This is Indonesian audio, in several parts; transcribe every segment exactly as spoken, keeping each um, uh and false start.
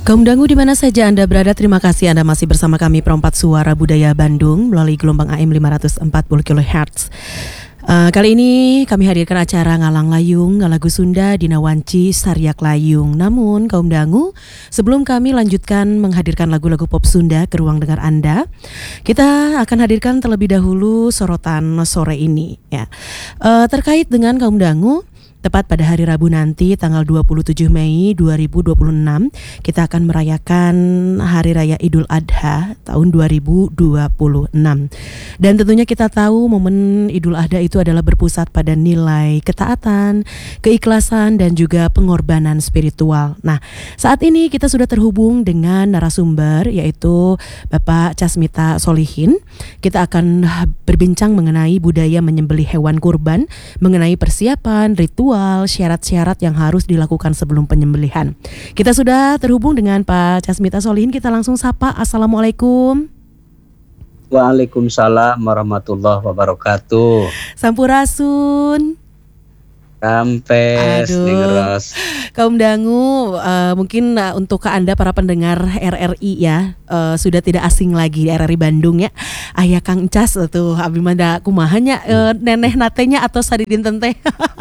Kaum dangu di mana saja Anda berada, terima kasih Anda masih bersama kami Perempat Suara Budaya Bandung melalui gelombang A M lima ratus empat puluh kilohertz. Uh, kali ini kami hadirkan acara Ngalang Layung, Lagu Sunda Dina Wanci Saryak Layung. Namun kaum dangu, sebelum kami lanjutkan menghadirkan lagu-lagu pop Sunda ke ruang dengar Anda, kita akan hadirkan terlebih dahulu sorotan sore ini ya. Uh, terkait dengan kaum dangu, tepat pada hari Rabu nanti tanggal dua puluh tujuh Mei dua ribu dua puluh enam kita akan merayakan Hari Raya Idul Adha tahun dua ribu dua puluh enam. Dan tentunya kita tahu momen Idul Adha itu adalah berpusat pada nilai ketaatan, keikhlasan dan juga pengorbanan spiritual. Nah, saat ini kita sudah terhubung dengan narasumber yaitu Bapak Casmita Solihin. Kita akan berbincang mengenai budaya menyembelih hewan kurban, mengenai persiapan, ritual, syarat-syarat yang harus dilakukan sebelum penyembelihan. Kita sudah terhubung dengan Pak Casmita Solihin. Kita langsung sapa. Assalamualaikum. Waalaikumsalam warahmatullahi wabarakatuh. Sampurasun. Kampes Ningros. Kaum dangu, uh, mungkin uh, untuk ke Anda para pendengar R R I ya, uh, sudah tidak asing lagi di R R I Bandung ya. Ayah Kang Cas tuh abi manda kumahanya uh, neneh natenya atau sadidin teh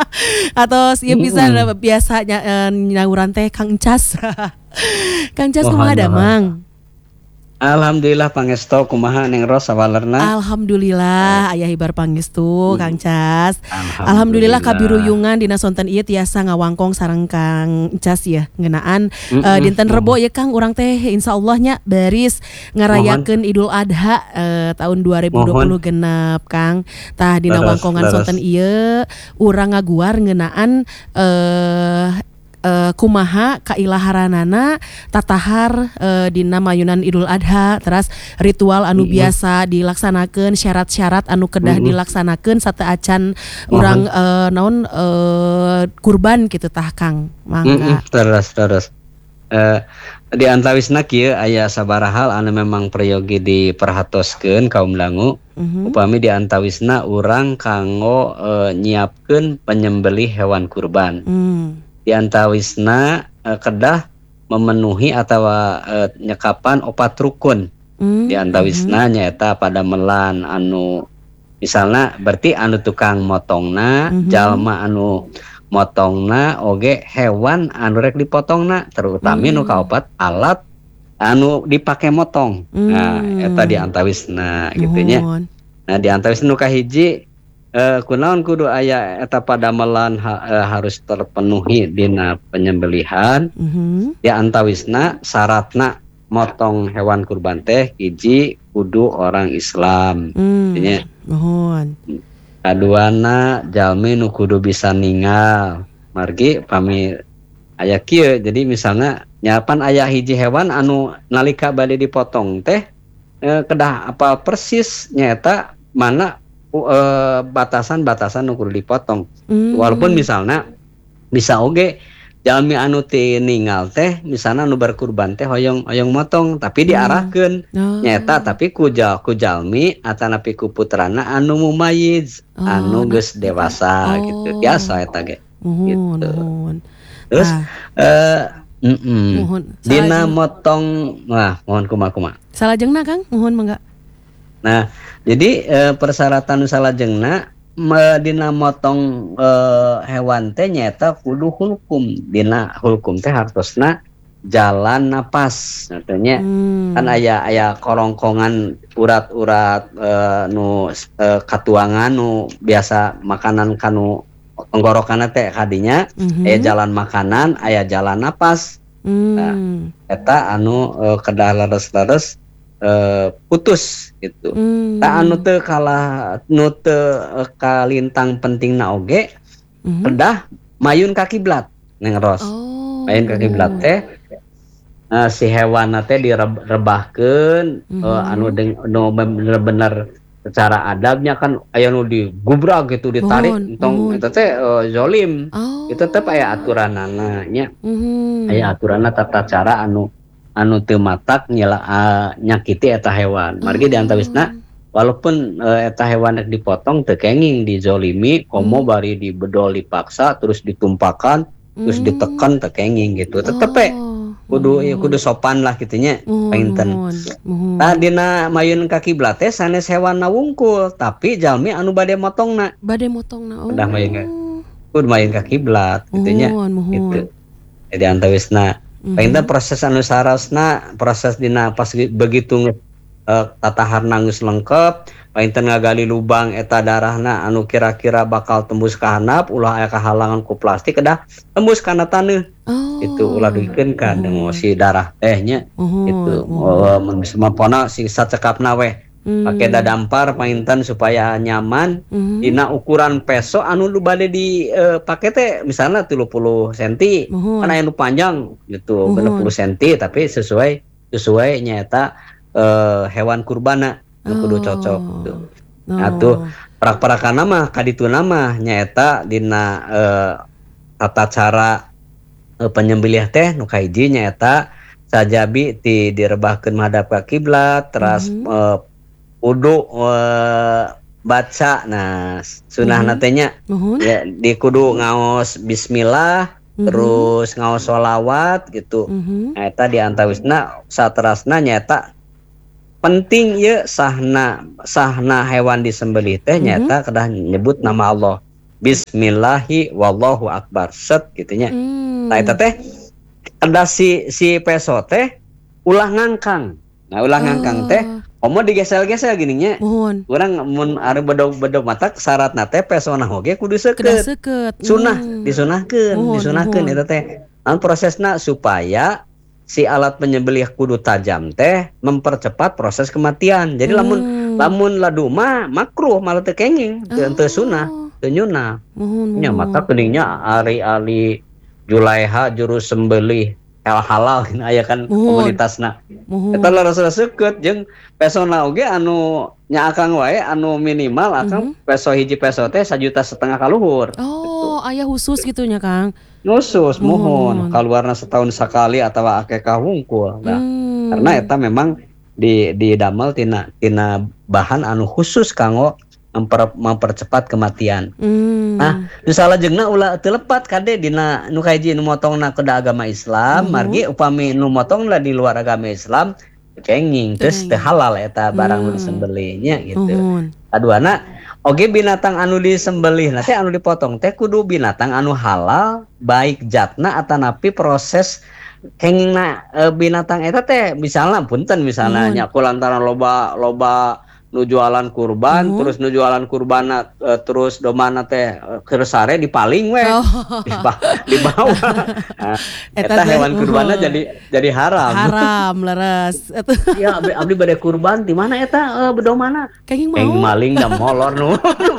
atau ya bisa uh, biasanya uh, nyauran teh Kang Cas. Kang Cas kumaha da Mang? Alhamdulillah pangestu kumaha Ningros sawalerna. Alhamdulillah aya hibar pangestu Kang Cas. Alhamdulillah, Alhamdulillah kabiruyungan dina sonten ieu tiasa ngawangkong sareng Kang Cas ya ngeunaan uh, dinten Rebo ya Kang urang teh insyaallah baris ngarayakeun Idul Adha uh, tahun dua ribu dua puluh genep Kang. Tah dina wangkongan sonten ieu urang ngaguar ngeunaan eh uh, Uh, kumaha kailaharanana tatahar uh, dina mayunan Idul Adha, terus ritual anu mm-hmm. biasa dilaksanakeun, syarat-syarat anu kedah mm-hmm. dilaksanakeun sateuacan urang uh, naon uh, kurban kitu tah Kang. Mangga. Mm-hmm. Terus terus uh, di antawisna kieu aya sabaraha hal anu memang prayogi diperhatoskeun kaum dangu. Mm-hmm. Upami di antawisna urang kanggo uh, nyiapkeun penyembelih hewan kurban. Mm. Di antawisna uh, kedah memenuhi atau uh, nyekapan opat rukun. Mm, di antawisna mm-hmm. nyaeta pada melan anu misalnya berarti anu tukang motongna, mm-hmm. jalma anu motongna oge hewan anu rek dipotongna, terutama mm. nu kaopat alat anu dipake motong. Mm. Nah, eta di antawisna mm. gitu nya. Nah, di antawisna nu kahiji Uh, kunaon kudu aya eta padamelan ha, uh, harus terpenuhi dina penyembelihan. Mm-hmm. Di antawisna syaratna motong hewan kurban teh hiji kudu orang Islam. Mm. Mohon. Kaduana jalmi nu kudu bisa ningal. Margi pami aya kieu jadi misalnya nyapan aya hiji hewan anu nalika bade dipotong teh uh, kedah apa persis nyata mana Uh, batasan-batasan nu kudu dipotong. Mm. Walaupun misalnya bisa oge jalmi anu teu ningal teh misalnya anu berkurban teh hoyong hoyong motong tapi diarahkeun mm. oh. nyata tapi ku jal ku jalmi atanapi ku putrana anu mumayyiz oh, anu geus nah. dewasa oh. gitu. Biasa eta ge. Mohon, gitu. Mohon. Terus ah. uh, mohon. Dina motong wah mohon kumaha-kumaha. Salajengna Kang, mohon mangga. Nah, jadi e, persyaratan salajengna dina motong e, hewan teh nyata kudu hulkum. Dina hulkum teh hartosna jalan napas. Artinya hmm. kan aya aya korongkongan urat-urat e, nu e, katuangan nu biasa makanan kanu tenggorokan teh kadinya mm-hmm. aya jalan makanan, aya jalan napas. Mm. Nah, eta anu e, kedah leres-leres Uh, putus gitu. Mm. Tak anu teu kalah nu teu uh, kalintang pentingna oge mm-hmm. kedah mayun ka kiblat Ningros. Oh. Mayun ka kiblat teh uh, si hewan teh direbahkeun mm-hmm. uh, anu deng, nu bener-bener secara adabnya kan aya nu digubrag gitu ditarik entong eta teh uh, zolim. Oh. Itu teh aya aturanana nya. Mm-hmm. Aya aturanna tata cara anu anu teu matak nyela uh, nyakiti eta hewan. Margi di antawisna walaupun uh, eta hewan rek dipotong teu kenging dizolimi, komo hmm. bari dibedol dipaksa terus ditumpakan, hmm. terus ditekan teu kenging gitu. Tetep oh. kudu ya, kudu sopan lah gitunya painten. Tah dina mayun ka kiblat teh sanes hewan wungkul tapi jalmi anu bade motongna. Bade motongna. Oh. Udah mayun ka. Kudu mayun ka kiblat gitunya. Gitu. Jadi antawisna painten proses anu sarasna proses dina pas begitu uh, tataharna geus lengkep painten ngagali lubang eta darahna anu kira-kira bakal tembus ka handap ulah aya kahalangan ku plastik kedah tembus kana taneuh. Oh. Itu ulah duikeun ka uh-huh. si darah tehnya uh-huh. itu uh, semampona si sacekapna weh uh-huh. pake dadampar painten supaya nyaman uh-huh. dina ukuran peso anu lu bade di uh, pake teh misalnya tilu puluh sentimeter uh-huh. kan aya nu panjang gitu uh-huh. genep puluh sentimeter tapi sesuai sesuai nyata uh, hewan kurbana nu kudu cocok gitu. Oh. Nah tuh perak-perakana mah kadituna mah nyaeta dina uh, tata cara uh, penyembelih teh nu kahiji nyaeta sajabi ti direbahkeun madhab ka kiblat teras mm-hmm. uh, kudu uh, baca nah sunahna mm-hmm. teh nya mm-hmm. ya di kudu ngaos bismillah mm-hmm. terus ngaos sholawat gitu. Mm-hmm. Nah eta di antawisna saterasna nyaeta penting ya sahna sahna hewan disembelih teh nyata mm-hmm. kedah nyebut nama Allah bismillahi wallahu akbar set gitunya. Mm. Nah eta teh kedah si si peso teh ulah ngangkang. Nah ulah oh. ngangkang teh omo digesel-gesel gini nya. Mohon. Urang mun are bedog-bedog matak syaratna teh pesona oge kudu seukeut. Sunah mm. disunahkeun, disunahkeun eta teh. An prosesna supaya si alat penyembelih kudu tajam teh mempercepat proses kematian. Jadi hmm. lamun lamun ladu mah makruh malah teu kenging, teu oh. sunah, teu nyunah. Nya mata keningnya ari-ari Julaiha juru sembelih hal halal aya kan komunitasna. Eta laras seukeut jeung pesona oge anu nya akang wae anu minimal akang mm-hmm. peso hiji peso teh sajuta setengah ka luhur. Oh, gitu. Aya khusus gitu nya Kang. Khusus mohon kaluarna setahun sakali atau akekah wungkul. Nah, hmm. karena eta memang di di damel tina tina bahan anu khusus kanggo memper, mempercepat kematian. Hmm. Nah, misalnya jengna ulah teu lepat kade dina nu kahiji nu motongna kedah agama Islam, hmm. margi upami nu motongna di luar agama Islam kenging terus teu halal eta barang nu disembelihnya gitu. Hmm. Kaduana oge binatang anu disembelih nanti anu dipotong teh kudu binatang anu halal baik jatna atanapi proses kengingna e, binatang eta teh misalnya punten misalnya nya kulantaran loba loba nu jualan kurban uh-huh. terus nu jualan kurbana e, terus domana teh keur sare dipaling we oh. di bawah nah, eta hewan kurbana uh-huh. jadi jadi haram haram leres ya abdi, abdi bade kurban di mana eta e, domana kenging maling da molor nu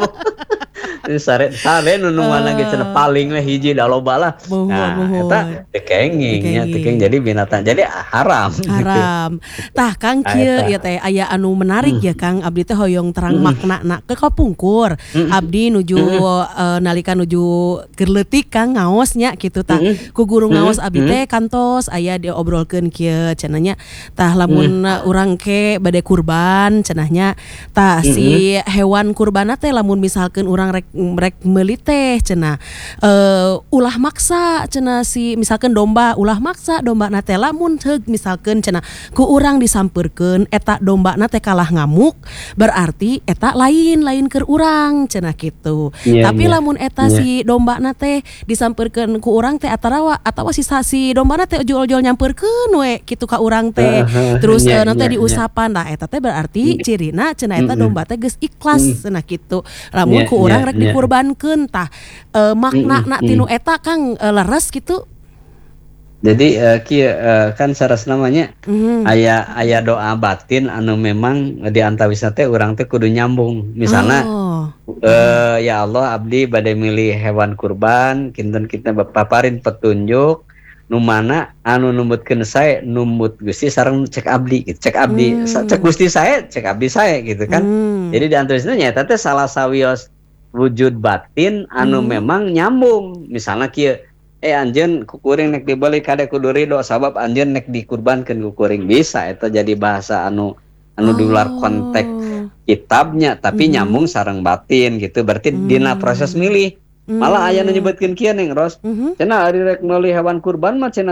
sare sare nu nu mana ge cenah paling we hiji da loba lah nah eta teu kenging nya teu kenging jadi binatang jadi haram haram tah Kang kieu ya teh aya anu menarik hmm. ya Kang abdi teh hoyong terang mm. makna ke kapungkur mm. abdi nuju mm. uh, nalika nuju gerleutik Kang ngaosnya gitu tah mm. ku guru ngaos abdi teh kantos aya diobrolkeun kieu cenahnya tah lamun mm. urang ke bade kurban cenahnya tah mm. si hewan kurbana teh lamun misalkeun urang rek rek meuli teh cenah uh, ulah maksa cenah si misalkeun domba ulah maksa domba na teh lamun heug misalkeun cenah ku urang disampeurkeun eta domba na teh kalah ngamuk berarti eta lain lain keur urang cenah kitu. Yeah, tapi yeah. lamun eta yeah. si domba na teh disampeurkeun ku urang teh atarawa atawa si si domba na teh jual-jual nyampeurkeun we kitu ka urang teh. Uh-huh. Terus yeah, uh, nanti yeah, diusapan yeah. Nah eta teh berarti yeah. cirina cenah eta mm-hmm. domba teh geus ikhlas cenah kitu. Lamun yeah, ku urang yeah, rek yeah. dikurbankeun tah uh, makna mm-hmm. na tinu eta Kang uh, leres gitu. Jadi uh, kia uh, kan saras namanya mm. aya aya doa batin anu memang di antawisna teh urang teh kudu nyambung. Misalnya oh. uh, ya Allah abdi bade milih hewan kurban kinten kita paparin petunjuk nu mana anu numbutkeun sae numbut Gusti sareng cek abdi gitu. Cek abdi mm. cek Gusti sae cek abdi sae gitu kan. Mm. Jadi di antawisna nya teh salah sawios wujud batin anu mm. memang nyambung. Misalnya kieu eh anjeun kukuring nek dibeli kade kudu ridho sabab anjeun nek dikurbankeun kukuring bisa eta jadi bahasa anu anu oh. di luar konteks kitabnya tapi mm. nyambung sareng batin gitu berarti mm. dina proses milih mm. malah aya nu nyebutkeun kieu Neng Ros mm-hmm. cenah ari rek meuli hewan kurban mah cenah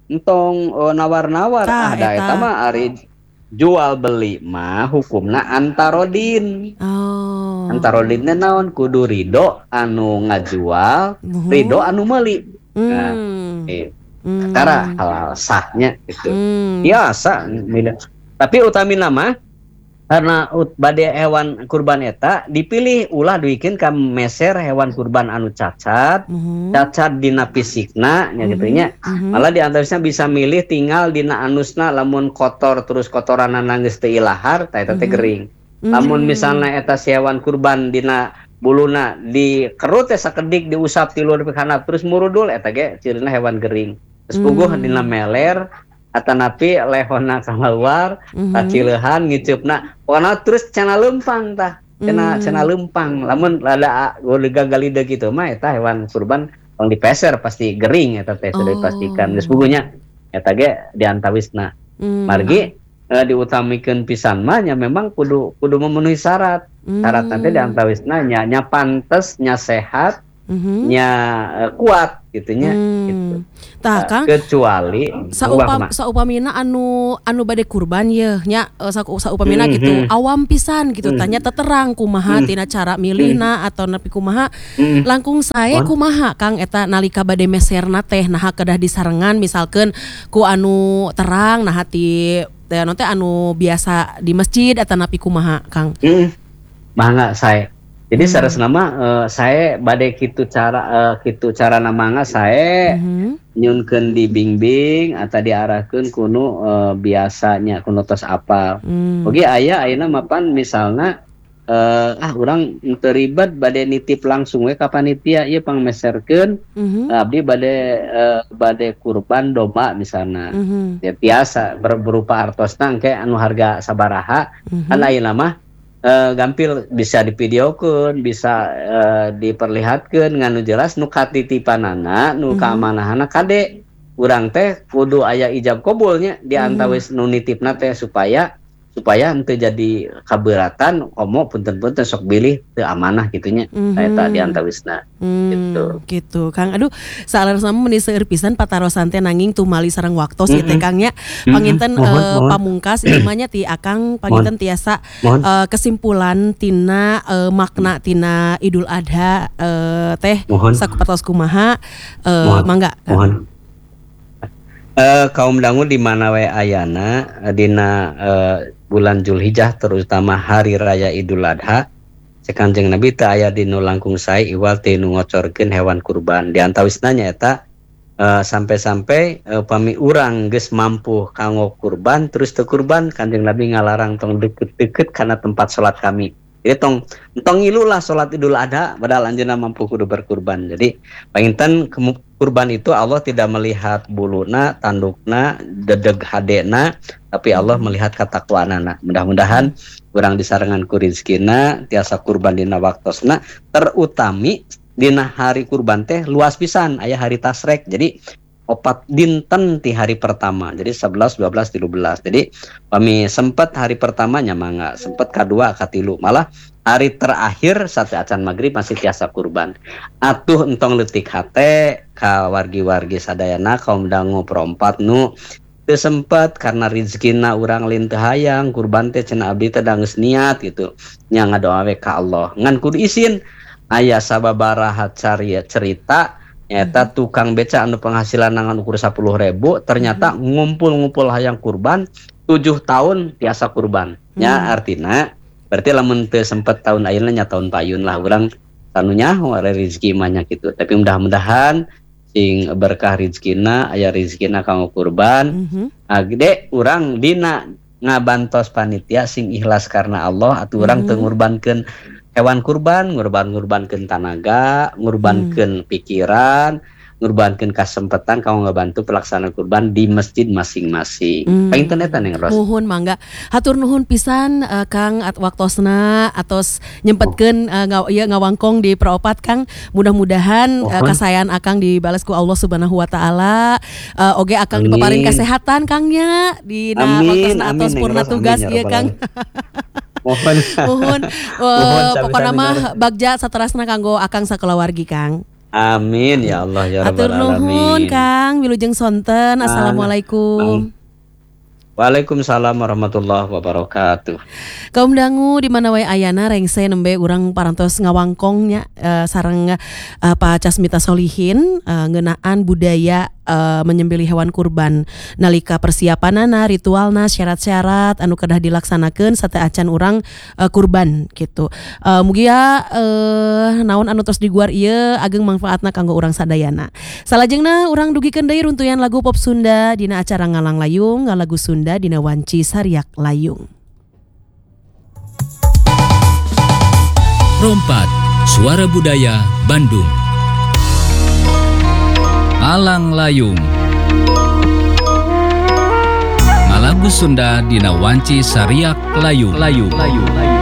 entong uh, nawar-nawar Tah, ah da eta. eta mah ari jual beli mah hukumna antarodin. Oh. Antarodinnya naon kudu ridho anu ngajual, ridho Nuhun. anu meuli. Nah, Hmm. eh, perkara Hmm. halal sahnya itu. Hmm. Biasa, tapi utami nama karena ut bade hewan kurban eta dipilih ulah duikeun ka meser hewan kurban anu cacat, Nuhun. cacat dina fisikna nya gitu nya. Mhm. Malah di antaranya bisa milih tinggal dina anusna lamun kotor terus kotoranan geus teu ilahar tah eta teh gering. Lamun misalnya eta si hewan kurban dina buluna dikerut teh sakedik diusap ti luar kana terus murudul eta ge cirina hewan gering. Terus puguh dina meler atanapi lehonna keluar kacileuhan ngicupna pokona terus cenah lempang tah cenah cenah lempang lamun rada galida gitu mah eta hewan kurban tong dipeser pasti gering eta teh sudah dipastikan geus puguhnya eta ge diantawisna margi eh, diutamikeun pisan mah nya memang kudu kudu memenuhi syarat syarat nanti diantawisna nya nya pantes nya sehat nya uh, kuat gitunya Hmm. gitu. Tah Uh, Kang kecuali saupam saupamina anu anu bade kurban ye nya uh, saupamina Hmm, gitu hmm. awam pisan gitu Hmm. tanya teterang kumaha Hmm. tina cara milihna atau nepi kumaha Hmm. langkung sae Mohon. kumaha Kang eta nalika bade meserna teh naha kedah disarengan misalkeun ku anu terang nah hati teh anu teh anu biasa di masjid atau napi kumaha Kang. Hmm. Mangga saya. Jadi Hmm. saresna mah uh, saya bade kitu cara uh, kitu cara namanga saya Mhm. nyunkeun dibimbing atau diarahkeun kuno uh, biasanya kuno tos apal. Hmm. Oke aya ayeuna mapan misalna uh, ah urang teu ribet bade nitip langsung we ka panitia ieu pangmeserkeun Mhm. abdi bade uh, bade kurban domba misalna. Mhm. Ya biasa ber- berupa artosna engke anu harga sabaraha Mhm. kan ayeuna mah Uh, gampil bisa divideokeun bisa uh, diperlihatkeun nganu jelas nu katitipanana nu Mhm. keamanahana kade urang teh kudu aya ijab qabulnya di antawis nu nitipna teh supaya supaya henteu jadi kabeuratan komo punten-punten sok bilih teu amanah gitunya eta di antawisna Hmm, gitu. gitu Kang. Aduh, salerosna meni seueur pisan patarosan teh nanging tumali sareng waktos ieu teh Kang nya. Panginten Mohon, eh, mohon. pamungkas ieu mah nya ti Akang panginten tiasa Mohon. eh, kesimpulan tina eh, makna tina Idul Adha eh, teh Mohon. sakupatos kumaha eh, Mohon. mangga Kang. Mohon. Uh, kaum dangu di mana we ayana uh, dina uh, bulan Zulhijjah terutama hari raya Idul Adha Kanjeng Nabi teu aya dinu langkung sae iwal teu nu ngocorkeun hewan kurban di antawisna nya eta uh, sampai-sampai uh, pami urang geus mampu kanggo kurban terus teu kurban Kanjeng Nabi ngalarang tong deket-deket kana tempat salat kami. Jadi tong tong ilulah salat Idul Adha padahal anjeunna mampu kudu berkurban. Jadi panginten kurban itu Allah tidak melihat buluna, tandukna, dedeg hadena, tapi Allah melihat katakwaanana. Mudah-mudahan urang disarengan ku rizkina tiasa kurban dina waktosna terutami dina hari kurban teh luas pisan aya hari tasrek. Jadi opat dinten ti hari pertama. Jadi sebelas, dua belas, tiga belas. Jadi kami sempat hari pertamanya mangga, sempat kedua, katilu. Malah hari terakhir sate acan maghrib masih tiasa kurban. Atuh entong leutik hate ka wargi-wargi sadayana kaum dangu perompat nu teu sempet karena rizkina urang lain teu hayang kurban teh cenah abdi teh da geus niat gitu. Nya ngadoa we ka Allah. Ngan kudu izin aya sababaraha cari cerita nyata tukang beca anu penghasilan nangan ukur sepuluh ribu ternyata ngumpul-ngumpul hayang kurban tujuh tahun tiasa kurban nya artina berarti lamun teu sempet tahun ayeuna nya tahun payun lah urang sanunya ware rezeki mah gitu tapi mudah-mudahan sing berkah rezekina aya rezekina kanggo kurban ah gede urang dina ngabantos panitia sing ikhlas karena Allah atuh urang teu ngurbankeun hewan kurban, ngurban-ngurbankeun tanaga, ngurbankeun pikiran, ngurbankeun kasempatan kanggo ngabantu pelaksanaan kurban di masjid masing-masing. Hmm. Painten eta Neng Ros. Nuhun mangga. Hatur nuhun pisan uh, Kang at waktosna atos nyempetkeun uh, ngaw ieu ngawangkong di Proopat Kang. Mudah-mudahan uh, kasayan Akang dibales ku Allah Subhanahu wa taala. Uh, oge Akang Amin. dipaparin kesehatan Kangnya dina Amin, waktosna amin, atos Neng purna Ros, amin, tugas ya ieu Rabbal Kang. Mohon. Nuhun. Mohon, Uh, sami-sami, pokona mah Neng Ros. bagja saterasna kanggo Akang sakulawargi Kang. Amin ya Allah ya Atur rabbal nuhun alamin. Kang Wilujeng Sonten. Assalamualaikum. Waalaikumsalam warahmatullahi wabarakatuh. Kaum dangu di mana wae ayana rengse nembe urang parantos ngawangkongnya uh, sareng uh, Pak Casmita Solihin uh, ngeunaan budaya uh, menyembelih hewan kurban nalika persiapanana ritualna syarat-syarat anu kedah dilaksanakeun sate acan urang uh, kurban gitu. Uh, mugia uh, naon anu tos diguar ieu ageng manfaatna kanggo urang sadayana. Salajengna urang dugikeun deui runtuyan lagu pop Sunda dina acara Ngalang Layung ngalagu Sunda dina wanci Sariak Layung. Rompat, Suara Budaya Bandung. Alang Layung. Ngalagu Sunda dina wanci Sariak Layung. Layung. Layung.